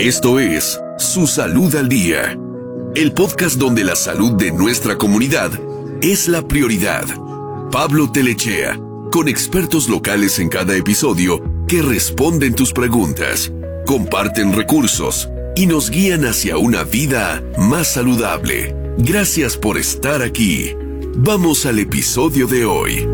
Esto es Su Salud al Día, el podcast donde la salud de nuestra comunidad es la prioridad. Pablo Telechea, con expertos locales en cada episodio que responden tus preguntas, comparten recursos y nos guían hacia una vida más saludable. Gracias por estar aquí. Vamos al episodio de hoy.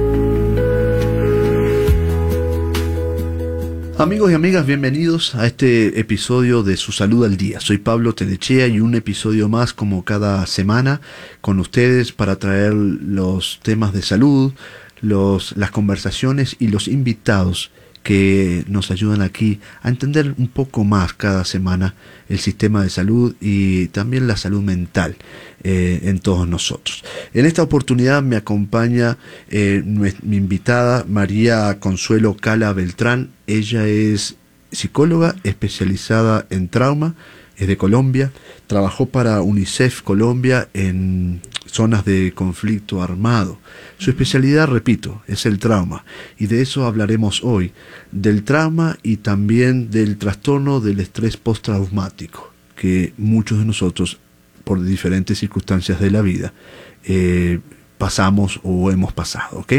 Amigos y amigas, bienvenidos a este episodio de Su Salud al Día. Soy Pablo Telechea y un episodio más como cada semana con ustedes para traer los temas de salud, las conversaciones y los invitados que nos ayudan aquí a entender un poco más cada semana el sistema de salud y también la salud mental en todos nosotros. En esta oportunidad me acompaña mi invitada María Consuelo Cala Beltrán. Ella es psicóloga especializada en trauma, es de Colombia, trabajó para UNICEF Colombia en zonas de conflicto armado. Su especialidad, repito, es el trauma, y de eso hablaremos hoy, del trauma y también del trastorno del estrés postraumático, que muchos de nosotros, por diferentes circunstancias de la vida, pasamos o hemos pasado, ¿ok?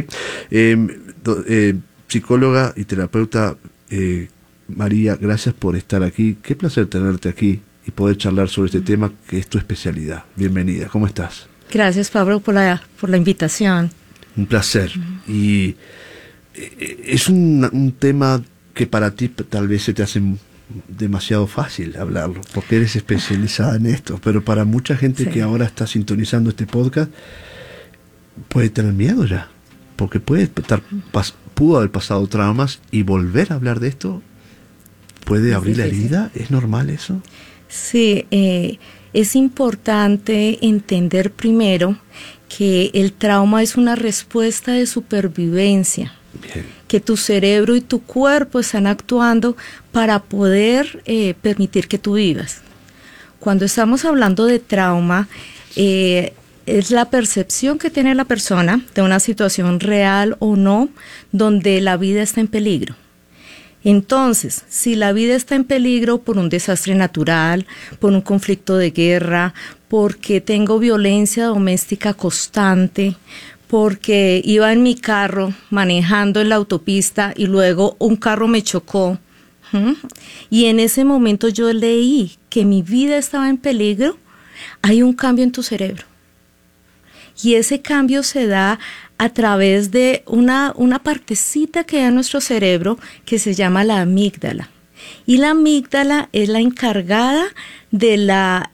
Psicóloga y terapeuta María, gracias por estar aquí. Qué placer tenerte aquí y poder charlar sobre este tema que es tu especialidad. Bienvenida, ¿cómo estás? Gracias, Pablo, por la invitación. Un placer. Y es un tema que para ti tal vez se te hace demasiado fácil hablarlo, porque eres especializada en esto, pero para mucha gente que ahora está sintonizando este podcast, puede tener miedo ya, porque pudo haber pasado traumas y volver a hablar de esto, puede abrir la herida. ¿Es normal eso? Sí, es importante entender primero que el trauma es una respuesta de supervivencia. Bien. Que tu cerebro y tu cuerpo están actuando para poder permitir que tú vivas. Cuando estamos hablando de trauma, es la percepción que tiene la persona de una situación real o no, donde la vida está en peligro. Entonces, si la vida está en peligro por un desastre natural, por un conflicto de guerra, porque tengo violencia doméstica constante, porque iba en mi carro manejando en la autopista y luego un carro me chocó, y en ese momento yo leí que mi vida estaba en peligro, hay un cambio en tu cerebro. Y ese cambio se da a través de una partecita que hay en nuestro cerebro que se llama la amígdala. Y la amígdala es la encargada de la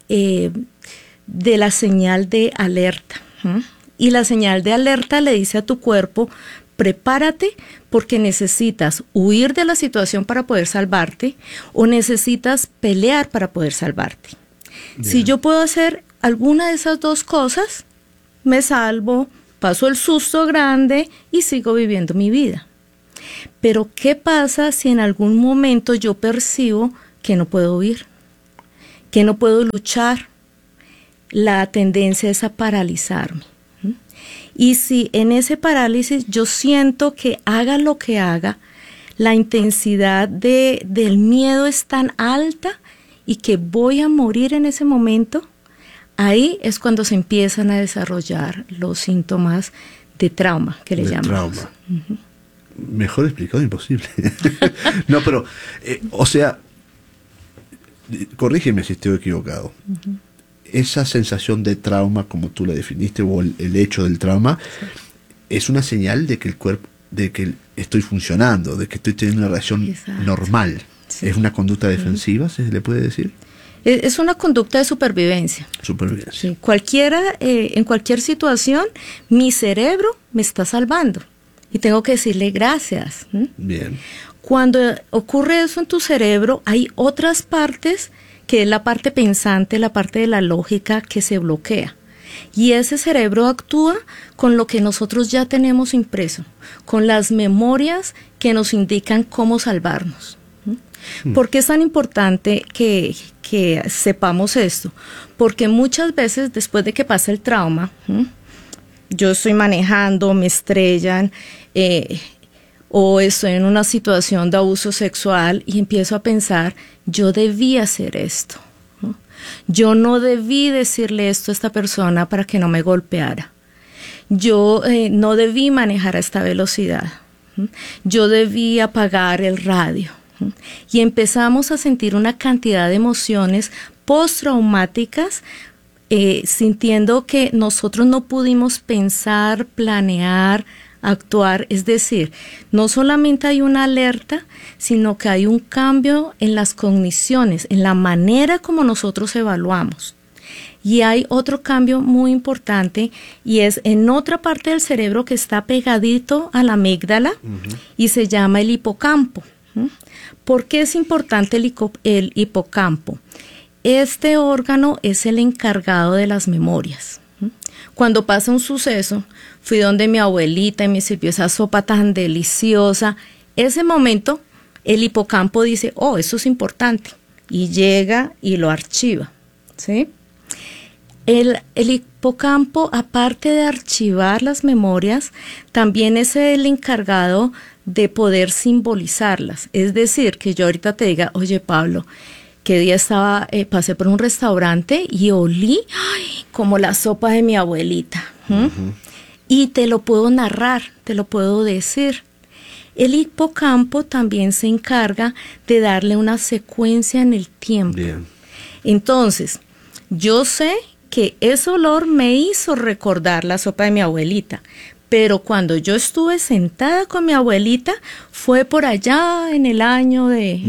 señal de alerta. Y la señal de alerta le dice a tu cuerpo, prepárate porque necesitas huir de la situación para poder salvarte o necesitas pelear para poder salvarte. Bien. Si yo puedo hacer alguna de esas dos cosas, me salvo, paso el susto grande y sigo viviendo mi vida. Pero ¿qué pasa si en algún momento yo percibo que no puedo huir, que no puedo luchar? La tendencia es a paralizarme. Y si en ese parálisis yo siento que haga lo que haga, la intensidad del miedo es tan alta y que voy a morir en ese momento, ahí es cuando se empiezan a desarrollar los síntomas de trauma, que le llamamos. Trauma. Mejor explicado imposible. No, pero, o sea, corrígeme si estoy equivocado. Esa sensación de trauma, como tú la definiste, o el hecho del trauma, es una señal de que el cuerpo, de que estoy funcionando, de que estoy teniendo una reacción normal. Sí. ¿Es una conducta defensiva, se le puede decir? Es una conducta de supervivencia. Supervivencia. Sí. En cualquier situación, mi cerebro me está salvando. Y tengo que decirle gracias. Bien. Cuando ocurre eso en tu cerebro, hay otras partes, que es la parte pensante, la parte de la lógica, que se bloquea. Y ese cerebro actúa con lo que nosotros ya tenemos impreso, con las memorias que nos indican cómo salvarnos. ¿Por qué es tan importante que sepamos esto? Porque muchas veces después de que pasa el trauma, yo estoy manejando, me estrellan, o estoy en una situación de abuso sexual y empiezo a pensar, yo debí hacer esto, ¿no? Yo no debí decirle esto a esta persona para que no me golpeara. Yo no debí manejar a esta velocidad. Yo debí apagar el radio. Y empezamos a sentir una cantidad de emociones postraumáticas, sintiendo que nosotros no pudimos pensar, planear, actuar. Es decir, no solamente hay una alerta, sino que hay un cambio en las cogniciones, en la manera como nosotros evaluamos. Y hay otro cambio muy importante, y es en otra parte del cerebro que está pegadito a la amígdala, y se llama el hipocampo. ¿Por qué es importante el hipocampo? Este órgano es el encargado de las memorias. Cuando pasa un suceso, fui donde mi abuelita y me sirvió esa sopa tan deliciosa. Ese momento, el hipocampo dice, oh, eso es importante, y llega y lo archiva, ¿sí? El hipocampo, aparte de archivar las memorias, también es el encargado de poder simbolizarlas. Es decir, que yo ahorita te diga, oye, Pablo, ¿qué día pasé por un restaurante y olí como la sopa de mi abuelita? Y te lo puedo narrar, te lo puedo decir. El hipocampo también se encarga de darle una secuencia en el tiempo. Bien. Entonces, yo sé que ese olor me hizo recordar la sopa de mi abuelita, pero cuando yo estuve sentada con mi abuelita fue por allá en el año de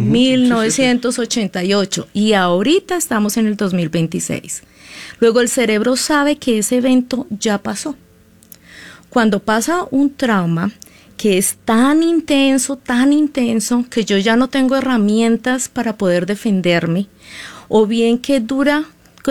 1988 y ahorita estamos en el 2026. Luego el cerebro sabe que ese evento ya pasó. Cuando pasa un trauma que es tan intenso, que yo ya no tengo herramientas para poder defenderme, o bien que dura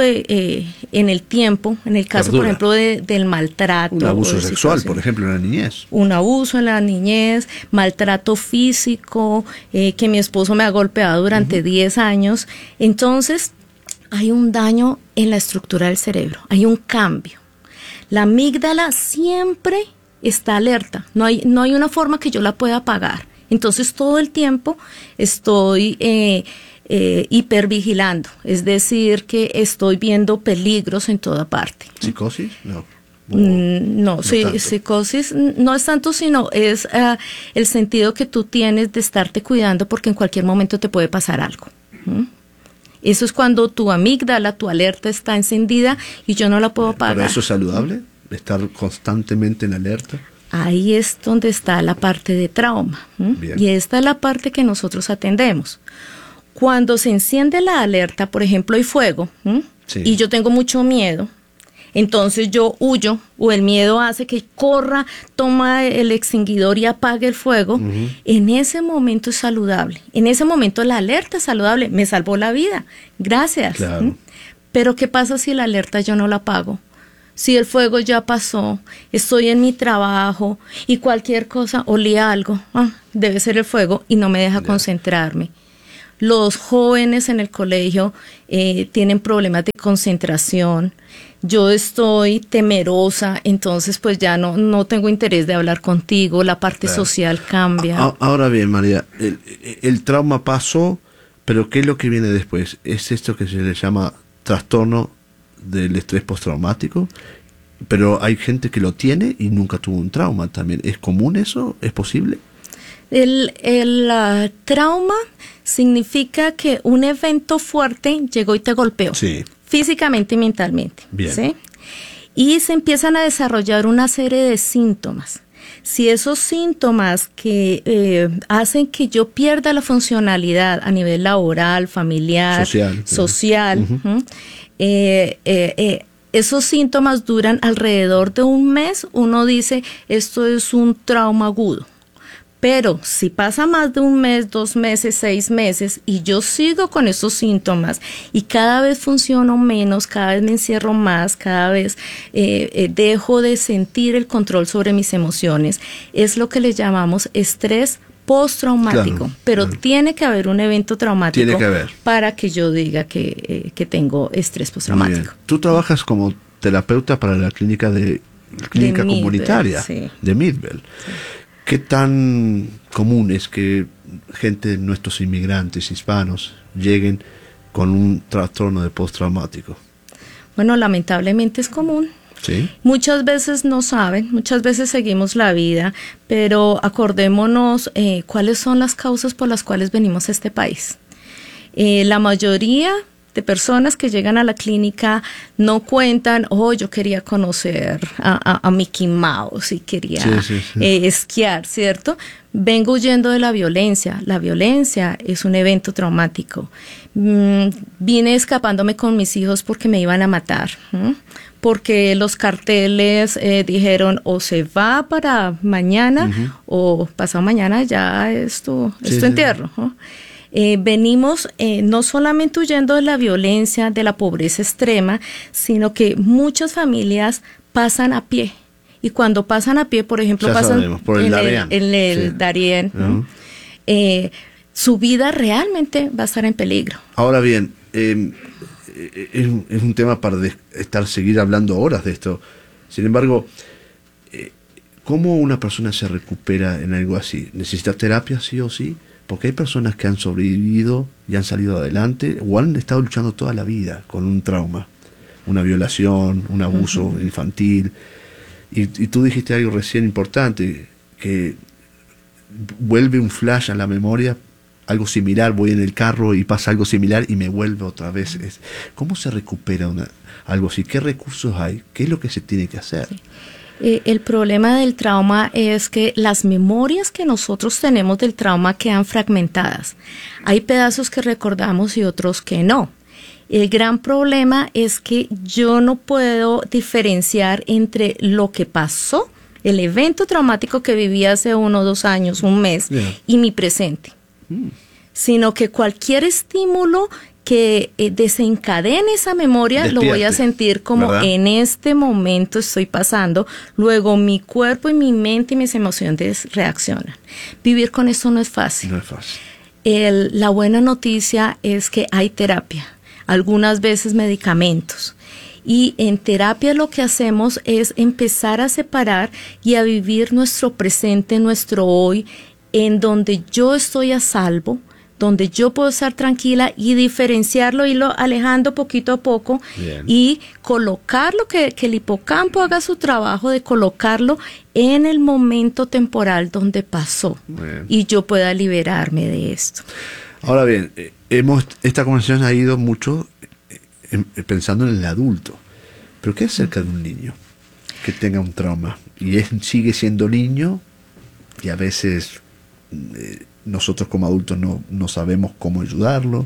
en el tiempo, en el caso, por ejemplo, del maltrato. Un abuso sexual, por ejemplo, en la niñez. Un abuso en la niñez, maltrato físico, que mi esposo me ha golpeado durante 10 años. Entonces, hay un daño en la estructura del cerebro, hay un cambio. La amígdala siempre está alerta, no hay una forma que yo la pueda apagar. Entonces, todo el tiempo estoy hipervigilando, es decir, que estoy viendo peligros en toda parte. ¿Psicosis? No. No, psicosis no es tanto, sino es el sentido que tú tienes de estarte cuidando porque en cualquier momento te puede pasar algo. Eso es cuando tu amígdala, tu alerta está encendida y yo no la puedo apagar. ¿Pero eso es saludable? ¿Estar constantemente en alerta? Ahí es donde está la parte de trauma. Y esta es la parte que nosotros atendemos. Cuando se enciende la alerta, por ejemplo, hay fuego, y yo tengo mucho miedo, entonces yo huyo, o el miedo hace que corra, toma el extinguidor y apague el fuego. En ese momento es saludable, en ese momento la alerta es saludable, me salvó la vida, gracias. Claro. Pero ¿qué pasa si la alerta yo no la apago? Si el fuego ya pasó, estoy en mi trabajo y cualquier cosa, olí algo, debe ser el fuego y no me deja concentrarme. Los jóvenes en el colegio tienen problemas de concentración. Yo estoy temerosa, entonces pues ya no tengo interés de hablar contigo, la parte social cambia. Ahora bien, María, el trauma pasó, pero ¿qué es lo que viene después? ¿Es esto que se le llama trastorno del estrés postraumático? Pero hay gente que lo tiene y nunca tuvo un trauma también. ¿Es común eso? ¿Es posible? El trauma significa que un evento fuerte llegó y te golpeó, físicamente y mentalmente. ¿Sí? Y se empiezan a desarrollar una serie de síntomas. Si esos síntomas que hacen que yo pierda la funcionalidad a nivel laboral, familiar, social, esos síntomas duran alrededor de un mes, uno dice, esto es un trauma agudo. Pero si pasa más de un mes, 2 meses, 6 meses y yo sigo con esos síntomas y cada vez funciono menos, cada vez me encierro más, cada vez dejo de sentir el control sobre mis emociones, es lo que le llamamos estrés postraumático. Pero tiene que haber un evento traumático para que yo diga que tengo estrés postraumático. Tú trabajas como terapeuta para la clínica comunitaria de Midwell. ¿Qué tan común es que gente, nuestros inmigrantes hispanos, lleguen con un trastorno de postraumático? Bueno, lamentablemente es común. ¿Sí? Muchas veces no saben, muchas veces seguimos la vida, pero acordémonos cuáles son las causas por las cuales venimos a este país. La mayoría de personas que llegan a la clínica no cuentan, yo quería conocer a Mickey Mouse y quería esquiar, ¿cierto? Vengo huyendo de la violencia. La violencia es un evento traumático. Vine escapándome con mis hijos porque me iban a matar, porque los carteles dijeron o se va para mañana o pasado mañana ya es tu entierro, ¿no? Venimos no solamente huyendo de la violencia, de la pobreza extrema, sino que muchas familias pasan a pie. Y cuando pasan a pie, por ejemplo, pasan por el Darién. En el Darién, su vida realmente va a estar en peligro. Ahora bien, es un tema para seguir hablando horas de esto. Sin embargo, ¿cómo una persona se recupera en algo así? ¿Necesita terapia sí o sí? Porque hay personas que han sobrevivido y han salido adelante o han estado luchando toda la vida con un trauma, una violación, un abuso infantil. Y tú dijiste algo recién importante, que vuelve un flash a la memoria, algo similar, voy en el carro y pasa algo similar y me vuelve otra vez. ¿Cómo se recupera algo así? ¿Qué recursos hay? ¿Qué es lo que se tiene que hacer? Sí. El problema del trauma es que las memorias que nosotros tenemos del trauma quedan fragmentadas. Hay pedazos que recordamos y otros que no. El gran problema es que yo no puedo diferenciar entre lo que pasó, el evento traumático que viví hace 1 o 2 años, un mes, y mi presente. Sino que cualquier estímulo que desencadene esa memoria, despierte, lo voy a sentir como, ¿verdad?, en este momento estoy pasando, luego mi cuerpo y mi mente y mis emociones reaccionan. Vivir con esto no es fácil. No es fácil. La buena noticia es que hay terapia, algunas veces medicamentos. Y en terapia lo que hacemos es empezar a separar y a vivir nuestro presente, nuestro hoy, en donde yo estoy a salvo, donde yo puedo estar tranquila y diferenciarlo, irlo alejando poquito a poco. Bien. Y colocarlo, que el hipocampo haga su trabajo de colocarlo en el momento temporal donde pasó. Bien. Y yo pueda liberarme de esto. Ahora bien, esta conversación ha ido mucho pensando en el adulto, pero ¿qué acerca de un niño que tenga un trauma y sigue siendo niño y a veces nosotros como adultos no sabemos cómo ayudarlo,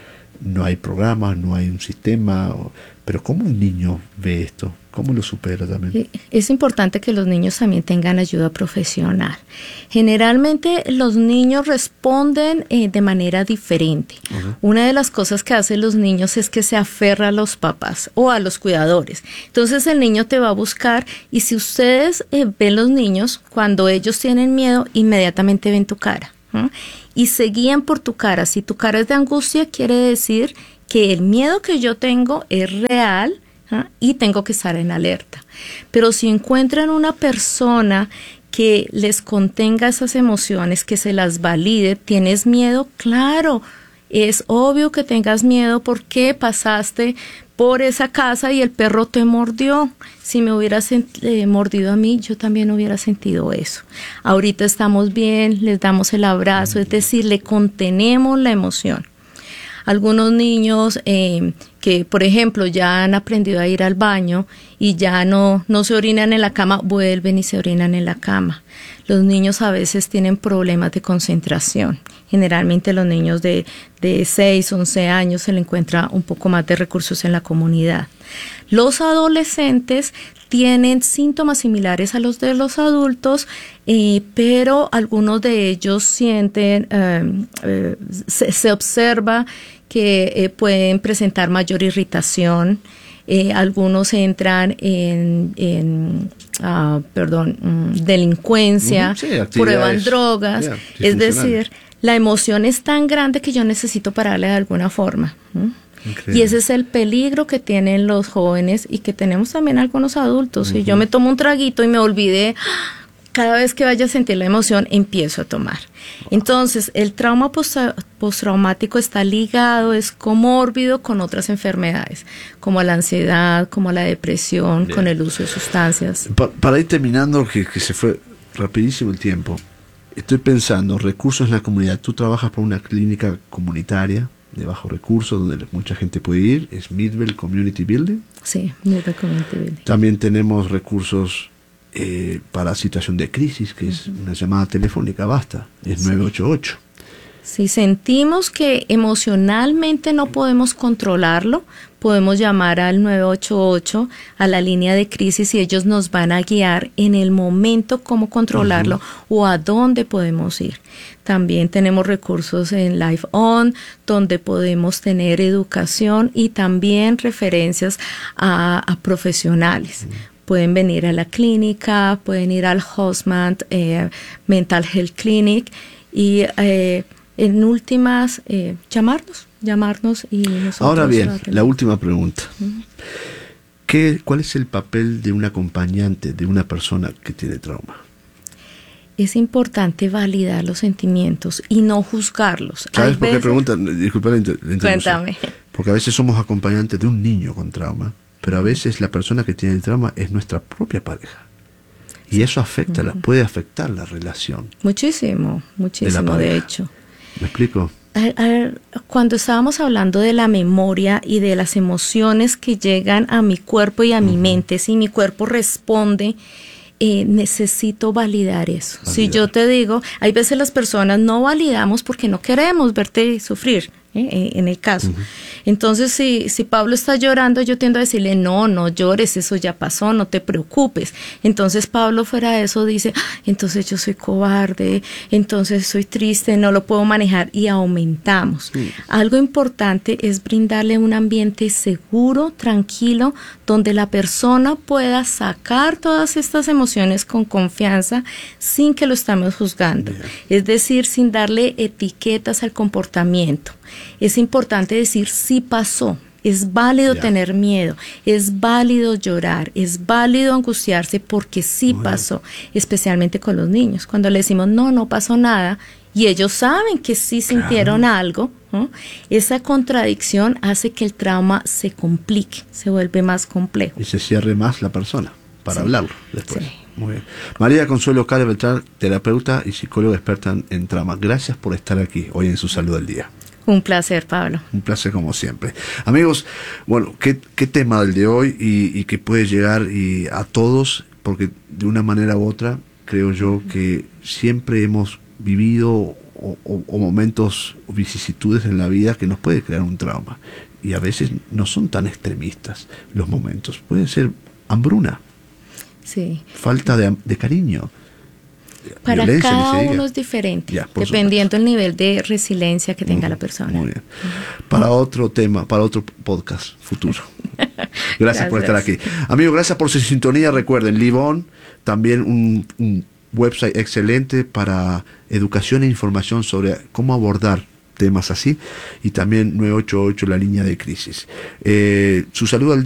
no hay programas, no hay un sistema, pero ¿cómo un niño ve esto? ¿Cómo lo supera también? Es importante que los niños también tengan ayuda profesional. Generalmente los niños responden de manera diferente. Una de las cosas que hacen los niños es que se aferra a los papás o a los cuidadores. Entonces el niño te va a buscar y si ustedes ven los niños, cuando ellos tienen miedo, inmediatamente ven tu cara. Y se guían por tu cara. Si tu cara es de angustia, quiere decir que el miedo que yo tengo es real y tengo que estar en alerta. Pero si encuentran una persona que les contenga esas emociones, que se las valide, ¿tienes miedo? Claro, es obvio que tengas miedo porque pasaste por esa casa y el perro te mordió. Si me hubiera mordido a mí, yo también hubiera sentido eso. Ahorita estamos bien, les damos el abrazo, es decir, le contenemos la emoción. Algunos niños que, por ejemplo, ya han aprendido a ir al baño y ya no se orinan en la cama, vuelven y se orinan en la cama. Los niños a veces tienen problemas de concentración. Generalmente los niños de 6, 11 años se le encuentra un poco más de recursos en la comunidad. Los adolescentes tienen síntomas similares a los de los adultos, pero algunos de ellos sienten, se observa que pueden presentar mayor irritación. Algunos entran en delincuencia, prueban drogas, es decir, la emoción es tan grande que yo necesito pararle de alguna forma. Increíble. Y ese es el peligro que tienen los jóvenes y que tenemos también algunos adultos. Si yo me tomo un traguito y me olvidé, cada vez que vaya a sentir la emoción, empiezo a tomar. Entonces, el trauma postraumático está ligado, es comórbido con otras enfermedades, como la ansiedad, como la depresión, con el uso de sustancias. Para ir terminando, que se fue rapidísimo el tiempo, estoy pensando, recursos en la comunidad. Tú trabajas por una clínica comunitaria de bajos recursos, donde mucha gente puede ir, es Midvale Community Building. Sí, Midvale Community Building. También tenemos recursos para situación de crisis, que es una llamada telefónica, basta, es 988. Si sentimos que emocionalmente no podemos controlarlo, podemos llamar al 988, a la línea de crisis, y ellos nos van a guiar en el momento cómo controlarlo o a dónde podemos ir. También tenemos recursos en Live On, donde podemos tener educación y también referencias a profesionales. Pueden venir a la clínica, pueden ir al Hostman Mental Health Clinic y en últimas llamarnos y nosotros. Ahora bien, la última pregunta. ¿Cuál es el papel de un acompañante de una persona que tiene trauma? Es importante validar los sentimientos y no juzgarlos. ¿Sabes por qué preguntan? Disculpa la interrupción. Cuéntame. Porque a veces somos acompañantes de un niño con trauma, pero a veces la persona que tiene el trauma es nuestra propia pareja. Y eso puede afectar la relación. Muchísimo, de hecho. ¿Me explico? Cuando estábamos hablando de la memoria y de las emociones que llegan a mi cuerpo y a mi mente, si mi cuerpo responde, necesito validar eso. Si yo te digo, hay veces las personas no validamos porque no queremos verte sufrir, en el caso. Entonces, si Pablo está llorando, yo tiendo a decirle, no llores, eso ya pasó, no te preocupes. Entonces Pablo, fuera de eso, dice, entonces yo soy cobarde, entonces soy triste, no lo puedo manejar, y aumentamos. Algo importante es brindarle un ambiente seguro, tranquilo, donde la persona pueda sacar todas estas emociones con confianza sin que lo estemos juzgando. Es decir, sin darle etiquetas al comportamiento. Es importante decir sí pasó. Es válido tener miedo, es válido llorar, es válido angustiarse porque sí pasó, especialmente con los niños. Cuando le decimos no pasó nada y ellos saben que sí sintieron algo, ¿no? Esa contradicción hace que el trauma se complique, se vuelve más complejo. Y se cierre más la persona para hablarlo después. Sí. Muy bien. María Consuelo Cale Beltrán, terapeuta y psicóloga experta en trauma. Gracias por estar aquí hoy en Su Salud al Día. Un placer, Pablo. Un placer como siempre. Amigos, bueno, ¿qué tema el de hoy y que puede llegar a todos? Porque de una manera u otra, creo yo que siempre hemos vivido o momentos o vicisitudes en la vida que nos puede crear un trauma. Y a veces no son tan extremistas los momentos. Puede ser hambruna, falta de cariño. Para cada uno es diferente, dependiendo del nivel de resiliencia que tenga la persona. Muy bien. Para otro tema, para otro podcast futuro. Gracias por estar aquí. Amigos, gracias por su sintonía. Recuerden, Live On, también un website excelente para educación e información sobre cómo abordar temas así. Y también 988, la línea de crisis. Su Salud al Día.